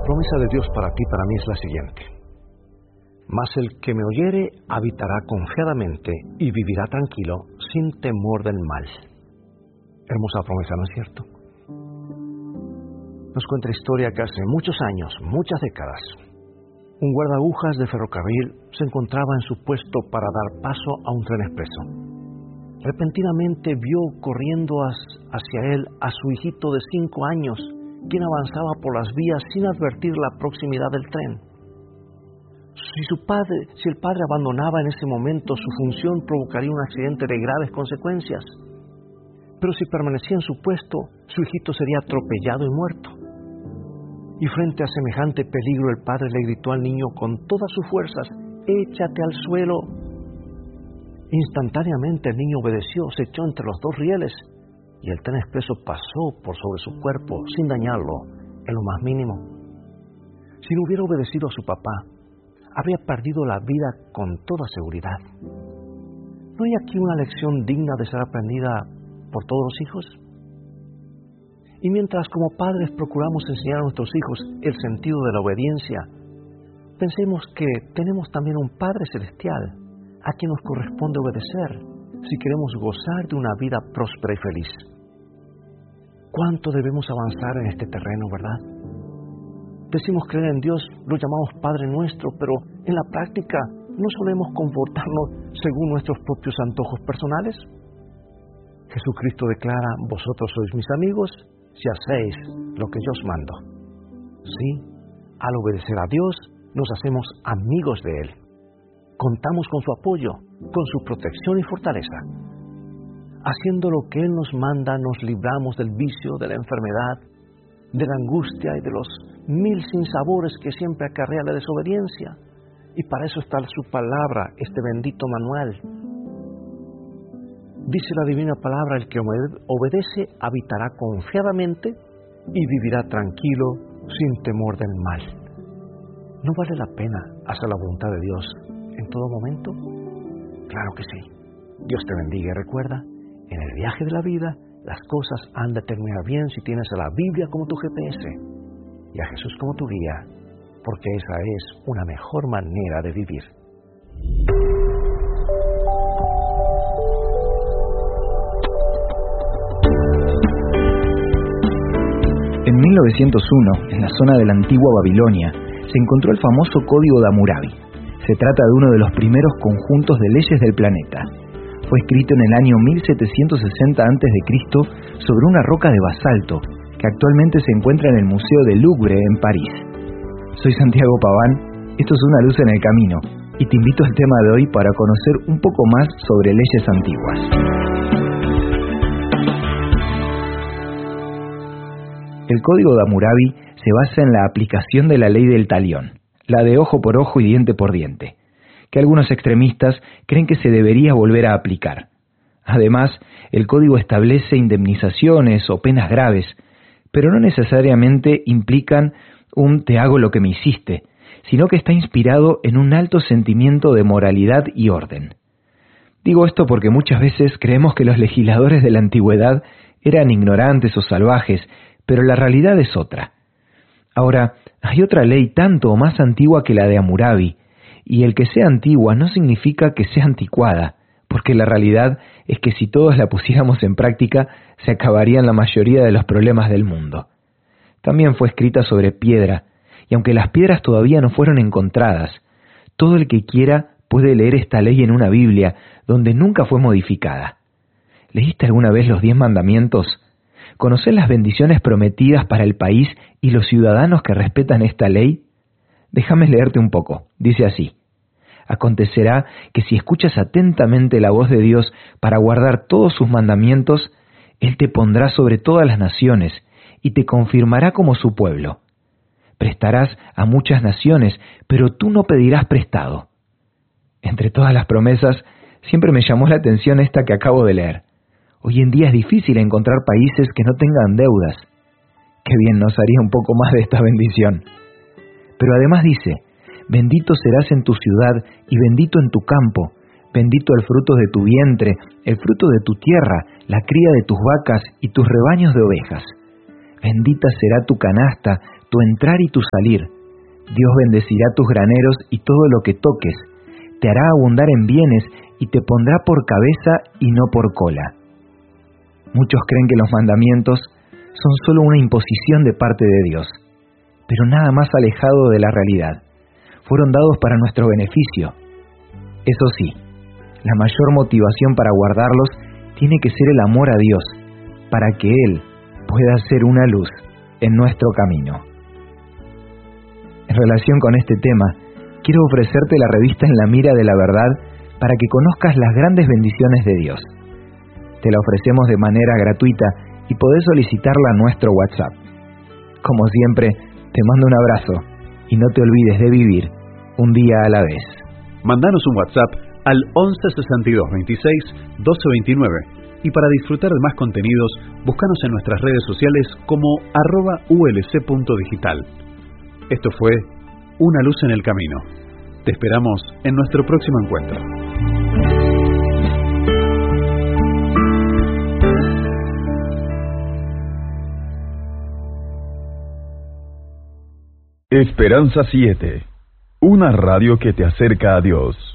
promesa de Dios para ti, para mí, es la siguiente: mas el que me oyere habitará confiadamente y vivirá tranquilo, sin temor del mal. Hermosa promesa, ¿no es cierto? Nos cuenta historia que hace muchos años, muchas décadas, un guardaagujas de ferrocarril se encontraba en su puesto para dar paso a un tren expreso. Repentinamente vio corriendo hacia él a su hijito de 5 años, quien avanzaba por las vías sin advertir la proximidad del tren. Si el padre abandonaba en ese momento su función, provocaría un accidente de graves consecuencias. Pero si permanecía en su puesto, su hijito sería atropellado y muerto. Y frente a semejante peligro, el padre le gritó al niño con todas sus fuerzas: «¡Échate al suelo!». Instantáneamente el niño obedeció, se echó entre los 2 rieles y el tren expreso pasó por sobre su cuerpo sin dañarlo en lo más mínimo. Si no hubiera obedecido a su papá, habría perdido la vida con toda seguridad. ¿No hay aquí una lección digna de ser aprendida por todos los hijos? Y mientras como padres procuramos enseñar a nuestros hijos el sentido de la obediencia, pensemos que tenemos también un Padre Celestial a quien nos corresponde obedecer si queremos gozar de una vida próspera y feliz. ¿Cuánto debemos avanzar en este terreno, verdad? Decimos creer en Dios, lo llamamos Padre Nuestro, pero en la práctica no solemos comportarnos según nuestros propios antojos personales. Jesucristo declara: «Vosotros sois mis amigos si hacéis lo que yo os mando». Sí, al obedecer a Dios nos hacemos amigos de Él. Contamos con su apoyo, con su protección y fortaleza. Haciendo lo que Él nos manda, nos libramos del vicio, de la enfermedad, de la angustia y de los 1000 sinsabores que siempre acarrea la desobediencia. Y para eso está su palabra, este bendito manual. Dice la divina palabra: el que obedece habitará confiadamente y vivirá tranquilo, sin temor del mal. ¿No vale la pena hacer la voluntad de Dios en todo momento? Claro que sí. Dios te bendiga y recuerda, en el viaje de la vida, las cosas han de terminar bien si tienes a la Biblia como tu GPS y a Jesús como tu guía, porque esa es una mejor manera de vivir. En 1901, en la zona de la antigua Babilonia, se encontró el famoso Código de Hammurabi. Se trata de uno de los primeros conjuntos de leyes del planeta. Fue escrito en el año 1760 a.C. sobre una roca de basalto, que actualmente se encuentra en el Museo del Louvre en París. Soy Santiago Paván, esto es Una luz en el camino, y te invito al tema de hoy para conocer un poco más sobre leyes antiguas. El Código de Hammurabi se basa en la aplicación de la ley del talión, la de ojo por ojo y diente por diente, que algunos extremistas creen que se debería volver a aplicar. Además, el código establece indemnizaciones o penas graves, pero no necesariamente implican un «te hago lo que me hiciste», sino que está inspirado en un alto sentimiento de moralidad y orden. Digo esto porque muchas veces creemos que los legisladores de la antigüedad eran ignorantes o salvajes, pero la realidad es otra. Ahora, hay otra ley tanto o más antigua que la de Hammurabi, y el que sea antigua no significa que sea anticuada, porque la realidad es que si todos la pusiéramos en práctica, se acabarían la mayoría de los problemas del mundo. También fue escrita sobre piedra, y aunque las piedras todavía no fueron encontradas, todo el que quiera puede leer esta ley en una Biblia, donde nunca fue modificada. ¿Leíste alguna vez los 10 mandamientos? ¿Conocés las bendiciones prometidas para el país y los ciudadanos que respetan esta ley? Déjame leerte un poco. Dice así: acontecerá que si escuchas atentamente la voz de Dios para guardar todos sus mandamientos, Él te pondrá sobre todas las naciones y te confirmará como su pueblo. Prestarás a muchas naciones, pero tú no pedirás prestado. Entre todas las promesas, siempre me llamó la atención esta que acabo de leer. Hoy en día es difícil encontrar países que no tengan deudas. Qué bien nos haría un poco más de esta bendición. Pero además dice: bendito serás en tu ciudad y bendito en tu campo, bendito el fruto de tu vientre, el fruto de tu tierra, la cría de tus vacas y tus rebaños de ovejas. Bendita será tu canasta, tu entrar y tu salir. Dios bendecirá tus graneros y todo lo que toques. Te hará abundar en bienes y te pondrá por cabeza y no por cola. Muchos creen que los mandamientos son solo una imposición de parte de Dios, pero nada más alejado de la realidad. Fueron dados para nuestro beneficio. Eso sí, la mayor motivación para guardarlos tiene que ser el amor a Dios, para que Él pueda ser una luz en nuestro camino. En relación con este tema, quiero ofrecerte la revista En la Mira de la Verdad para que conozcas las grandes bendiciones de Dios. Te la ofrecemos de manera gratuita y podés solicitarla a nuestro WhatsApp. Como siempre, te mando un abrazo y no te olvides de vivir un día a la vez. Mandanos un WhatsApp al 11 62 26 12 29 y para disfrutar de más contenidos, búscanos en nuestras redes sociales como @ulc.digital. Esto fue Una Luz en el Camino. Te esperamos en nuestro próximo encuentro. Esperanza 7, una radio que te acerca a Dios.